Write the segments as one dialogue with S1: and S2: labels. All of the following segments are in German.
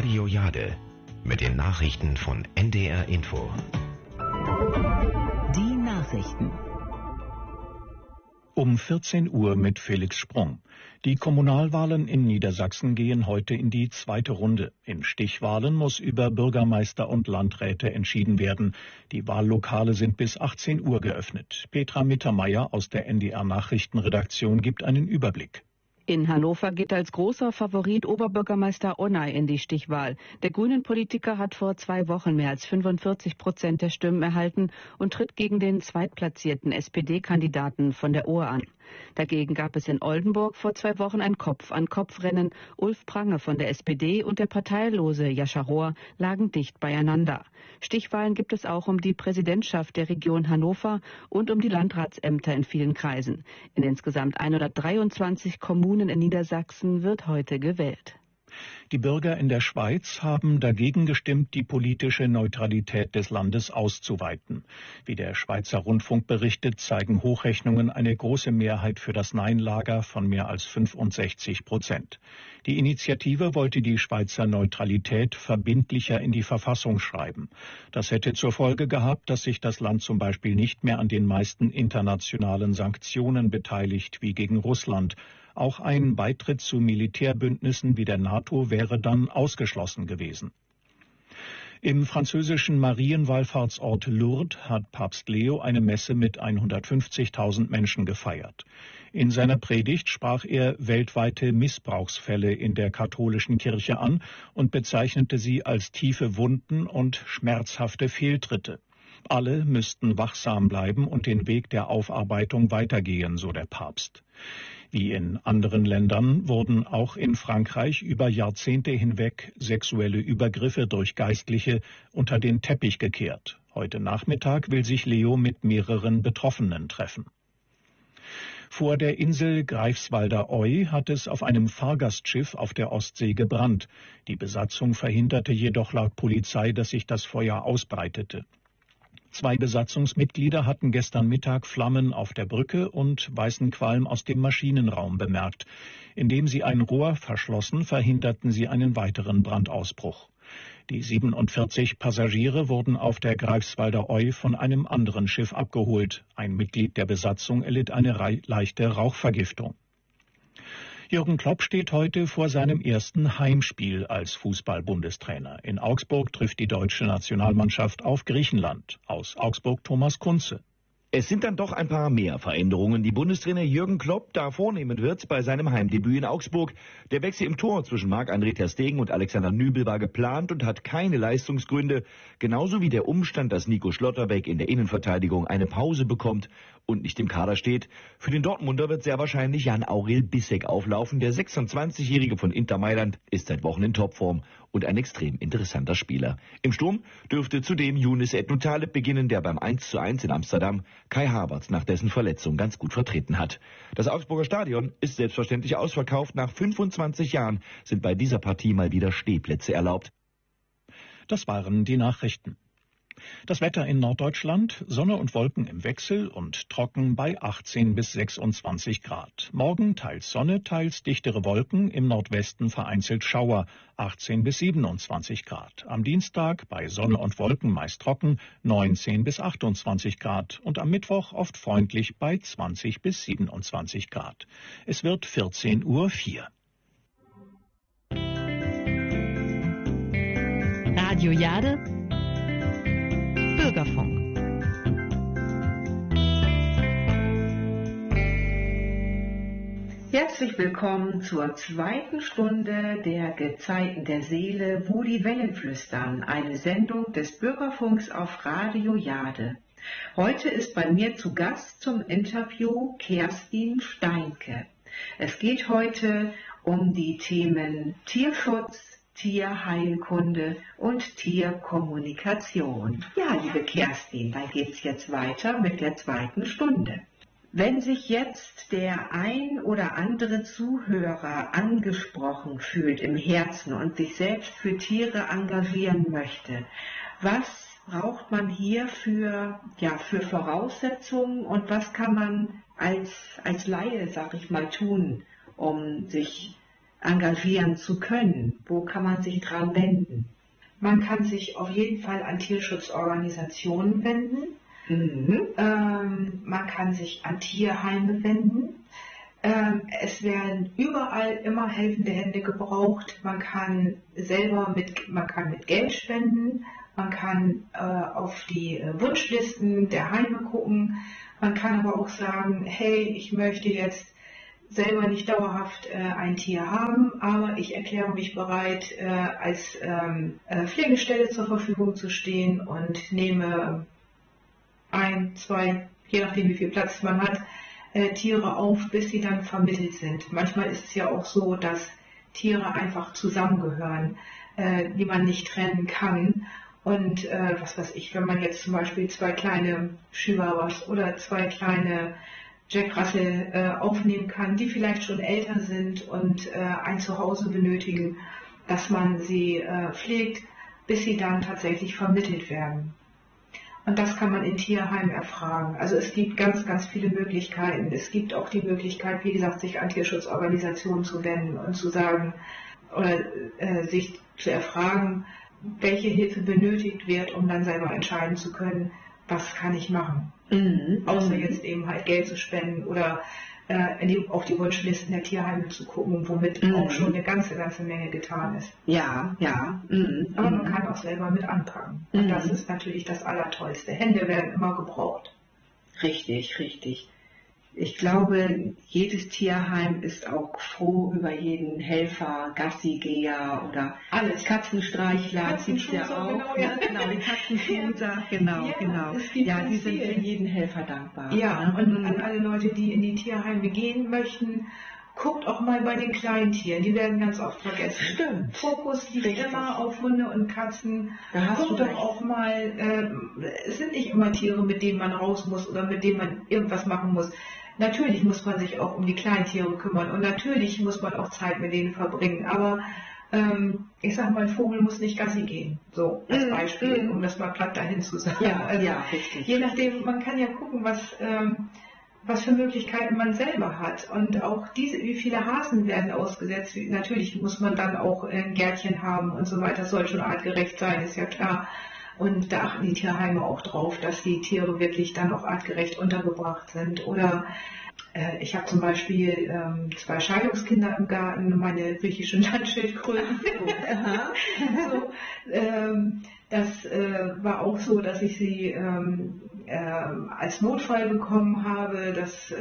S1: Radio Jade mit den Nachrichten von NDR Info.
S2: Die Nachrichten.
S3: Um 14 Uhr mit Felix Sprung. Die Kommunalwahlen in Niedersachsen gehen heute in die zweite Runde. In Stichwahlen muss über Bürgermeister und Landräte entschieden werden. Die Wahllokale sind bis 18 Uhr geöffnet. Petra Mittermeier aus der NDR Nachrichtenredaktion gibt einen Überblick.
S4: In Hannover geht als großer Favorit Oberbürgermeister Onay in die Stichwahl. Der Grünen-Politiker hat vor 2 Wochen mehr als 45% der Stimmen erhalten und tritt gegen den zweitplatzierten SPD-Kandidaten von der Ohr an. Dagegen gab es in Oldenburg vor 2 Wochen ein Kopf-an-Kopf-Rennen. Ulf Prange von der SPD und der parteilose Jascha Rohr lagen dicht beieinander. Stichwahlen gibt es auch um die Präsidentschaft der Region Hannover und um die Landratsämter in vielen Kreisen. In insgesamt 123 Kommunen in Niedersachsen wird heute gewählt.
S3: Die Bürger in der Schweiz haben dagegen gestimmt, die politische Neutralität des Landes auszuweiten. Wie der Schweizer Rundfunk berichtet, zeigen Hochrechnungen eine große Mehrheit für das Nein-Lager von mehr als 65%. Die Initiative wollte die Schweizer Neutralität verbindlicher in die Verfassung schreiben. Das hätte zur Folge gehabt, dass sich das Land zum Beispiel nicht mehr an den meisten internationalen Sanktionen beteiligt, wie gegen Russland. Auch ein Beitritt zu Militärbündnissen wie der NATO wäre dann ausgeschlossen gewesen. Im französischen Marienwallfahrtsort Lourdes hat Papst Leo eine Messe mit 150.000 Menschen gefeiert. In seiner Predigt sprach er weltweite Missbrauchsfälle in der katholischen Kirche an und bezeichnete sie als tiefe Wunden und schmerzhafte Fehltritte. Alle müssten wachsam bleiben und den Weg der Aufarbeitung weitergehen, so der Papst. Wie in anderen Ländern wurden auch in Frankreich über Jahrzehnte hinweg sexuelle Übergriffe durch Geistliche unter den Teppich gekehrt. Heute Nachmittag will sich Leo mit mehreren Betroffenen treffen. Vor der Insel Greifswalder Oy hat es auf einem Fahrgastschiff auf der Ostsee gebrannt. Die Besatzung verhinderte jedoch laut Polizei, dass sich das Feuer ausbreitete. 2 Besatzungsmitglieder hatten gestern Mittag Flammen auf der Brücke und weißen Qualm aus dem Maschinenraum bemerkt. Indem sie ein Rohr verschlossen, verhinderten sie einen weiteren Brandausbruch. Die 47 Passagiere wurden auf der Greifswalder Oy von einem anderen Schiff abgeholt. Ein Mitglied der Besatzung erlitt eine leichte Rauchvergiftung. Jürgen Klopp steht heute vor seinem ersten Heimspiel als Fußball-Bundestrainer. In Augsburg trifft die deutsche Nationalmannschaft auf Griechenland. Aus Augsburg Thomas Kunze.
S5: Es sind dann doch ein paar mehr Veränderungen, die Bundestrainer Jürgen Klopp da vornehmen wird bei seinem Heimdebüt in Augsburg. Der Wechsel im Tor zwischen Marc-André ter Stegen und Alexander Nübel war geplant und hat keine Leistungsgründe. Genauso wie der Umstand, dass Nico Schlotterbeck in der Innenverteidigung eine Pause bekommt und nicht im Kader steht. Für den Dortmunder wird sehr wahrscheinlich Jan-Aurel Bissek auflaufen. Der 26-Jährige von Inter Mailand ist seit Wochen in Topform und ein extrem interessanter Spieler. Im Sturm dürfte zudem Younes Ednou-Taleb beginnen, der beim 1:1 in Amsterdam Kai Havertz nach dessen Verletzung ganz gut vertreten hat. Das Augsburger Stadion ist selbstverständlich ausverkauft. Nach 25 Jahren sind bei dieser Partie mal wieder Stehplätze erlaubt.
S3: Das waren die Nachrichten. Das Wetter in Norddeutschland, Sonne und Wolken im Wechsel und trocken bei 18 bis 26 Grad. Morgen teils Sonne, teils dichtere Wolken, im Nordwesten vereinzelt Schauer, 18 bis 27 Grad. Am Dienstag bei Sonne und Wolken meist trocken, 19 bis 28 Grad. Und am Mittwoch oft freundlich bei 20 bis 27 Grad. Es wird 14:04 Uhr.
S2: Radio Jade. Bürgerfunk.
S6: Herzlich willkommen zur zweiten Stunde der Gezeiten der Seele, wo die Wellen flüstern, eine Sendung des Bürgerfunks auf Radio Jade. Heute ist bei mir zu Gast zum Interview Kerstin Steinke. Es geht heute um die Themen Tierschutz, Tierheilkunde und Tierkommunikation. Ja, liebe Kerstin, dann geht's jetzt weiter mit der zweiten Stunde. Wenn sich jetzt der ein oder andere Zuhörer angesprochen fühlt im Herzen und sich selbst für Tiere engagieren möchte, was braucht man hier für Voraussetzungen und was kann man als Laie, sag ich mal, tun, um sich engagieren zu können? Wo kann man sich dran wenden?
S7: Man kann sich auf jeden Fall an Tierschutzorganisationen wenden. Man kann sich an Tierheime wenden. Es werden überall immer helfende Hände gebraucht. Man kann mit Geld spenden. Man kann auf die Wunschlisten der Heime gucken. Man kann aber auch sagen, hey, ich möchte jetzt selber nicht dauerhaft ein Tier haben, aber ich erkläre mich bereit, als Pflegestelle zur Verfügung zu stehen und nehme 1, 2, je nachdem wie viel Platz man hat, Tiere auf, bis sie dann vermittelt sind. Manchmal ist es ja auch so, dass Tiere einfach zusammengehören, die man nicht trennen kann. Und was weiß ich, wenn man jetzt zum Beispiel 2 kleine Chihuahuas oder 2 kleine Jack Russell aufnehmen kann, die vielleicht schon älter sind und ein Zuhause benötigen, dass man sie pflegt, bis sie dann tatsächlich vermittelt werden. Und das kann man in Tierheimen erfragen. Also es gibt ganz, ganz viele Möglichkeiten. Es gibt auch die Möglichkeit, wie gesagt, sich an Tierschutzorganisationen zu wenden und zu sagen oder sich zu erfragen, welche Hilfe benötigt wird, um dann selber entscheiden zu können, was kann ich machen. Außer jetzt eben halt Geld zu spenden oder auf die Wunschlisten der Tierheime zu gucken, womit auch schon eine ganze Menge getan ist.
S6: Ja.
S7: Aber man kann auch selber mit anpacken. Und das ist natürlich das Allertollste. Hände werden immer gebraucht.
S6: Richtig. Ich glaube, jedes Tierheim ist auch froh über jeden Helfer, Gassigeher oder
S7: alles.
S6: Katzenstreichler gibt's ja auch. Genau, die Katzenfutter, genau. Ja, die sind für jeden Helfer dankbar.
S7: Ja, und an alle Leute, die in die Tierheime gehen möchten, guckt auch mal bei den kleinen Tieren, die werden ganz oft vergessen.
S6: Stimmt.
S7: Fokus liegt immer auf Hunde und Katzen. Guckt doch auch mal, es sind nicht immer Tiere, mit denen man raus muss oder mit denen man irgendwas machen muss. Natürlich muss man sich auch um die Kleintiere kümmern und natürlich muss man auch Zeit mit denen verbringen, aber ich sag mal, ein Vogel muss nicht Gassi gehen, so als Beispiel, um das mal platt dahin zu sagen.
S6: Ja, richtig.
S7: Je nachdem, man kann ja gucken, was für Möglichkeiten man selber hat und auch wie viele Hasen werden ausgesetzt. Natürlich muss man dann auch ein Gärtchen haben und so weiter, das soll schon artgerecht sein, ist ja klar. Und da achten die Tierheime auch drauf, dass die Tiere wirklich dann auch artgerecht untergebracht sind. Oder ich habe zum Beispiel 2 Scheidungskinder im Garten, meine griechischen Landschildkröten. Das war auch so, dass ich sie als Notfall bekommen habe.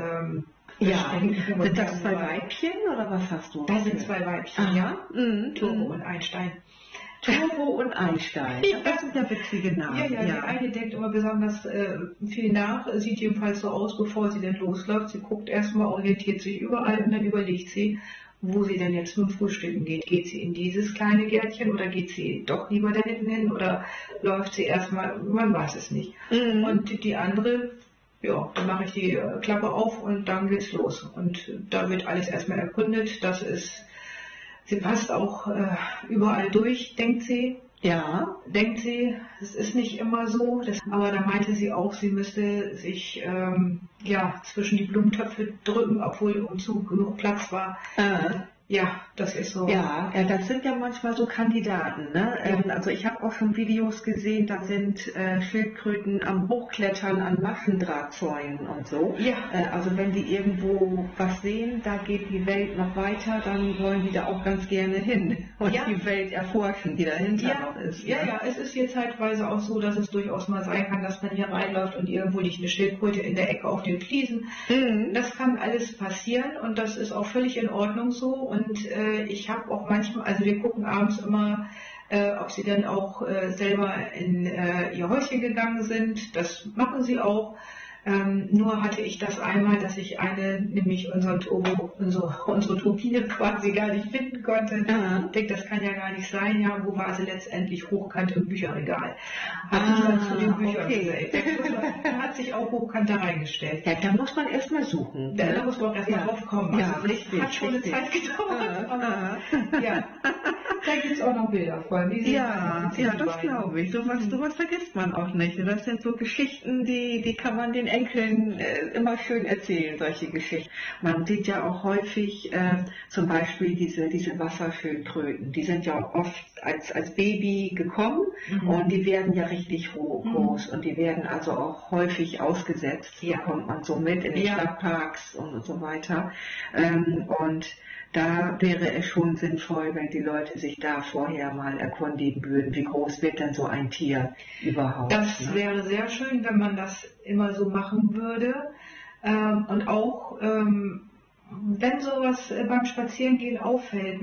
S6: Sind das 2 Weibchen oder was hast du?
S7: Da sind 2 Weibchen, ja. Turbo und Einstein.
S6: Turbo und Einstein. Das sind ja witzige Namen.
S7: Ja, die eine denkt immer besonders viel nach, sieht jedenfalls so aus, bevor sie denn losläuft. Sie guckt erstmal, orientiert sich überall und dann überlegt sie, wo sie denn jetzt nun frühstücken geht. Geht sie in dieses kleine Gärtchen oder geht sie doch lieber da hinten hin oder läuft sie erstmal, man weiß es nicht. Und die andere, ja, dann mache ich die Klappe auf und dann geht's los. Und da wird alles erstmal erkundet. Sie passt auch überall durch, denkt sie.
S6: Ja.
S7: Denkt sie, es ist nicht immer so. Aber da meinte sie auch, sie müsste sich zwischen die Blumentöpfe drücken, obwohl umzu genug Platz war. Ja, das ist so.
S6: Ja, das sind ja manchmal so Kandidaten. Ne? Also ich habe auch schon Videos gesehen, da sind Schildkröten am Hochklettern an Maschendrahtzäunen und so.
S7: Ja.
S6: Also wenn die irgendwo was sehen, da geht die Welt noch weiter, dann wollen die da auch ganz gerne hin und die Welt erforschen, die dahinter noch ist.
S7: Ja, es ist hier zeitweise auch so, dass es durchaus mal sein kann, dass man hier reinläuft und irgendwo liegt eine Schildkröte in der Ecke auf den Fliesen. Das kann alles passieren und das ist auch völlig in Ordnung so. Und ich habe auch manchmal, also wir gucken abends immer, ob sie dann auch selber in ihr Häuschen gegangen sind. Das machen sie auch. Nur hatte ich das einmal, dass ich nämlich unsere Turbine quasi gar nicht finden konnte. Ich denke, das kann ja gar nicht sein. Ja, wo war sie letztendlich? Hochkant im Bücherregal. Hat sich dann zu den Büchern gestellt. Der hat sich auch hochkant da reingestellt.
S6: Ja, da muss man erstmal suchen.
S7: Da muss man auch erstmal drauf kommen.
S6: Ja, richtig.
S7: Hat schon eine Zeit gedauert. Da gibt es auch noch Bilder von.
S6: Ja, das glaube ich. Sowas vergisst man auch nicht. Das sind so Geschichten, die kann man den Enkeln immer schön erzählen, solche Geschichten. Man sieht ja auch häufig zum Beispiel diese Wasserschildkröten. Die sind ja oft als Baby gekommen und die werden ja richtig groß und die werden also auch häufig ausgesetzt. Ja. Bekommt man so mit in den Stadtparks und so weiter. Und da wäre es schon sinnvoll, wenn die Leute sich da vorher mal erkundigen würden, wie groß wird denn so ein Tier überhaupt.
S7: Das wäre sehr schön, wenn man das immer so machen würde. Und auch, wenn sowas beim Spazierengehen auffällt,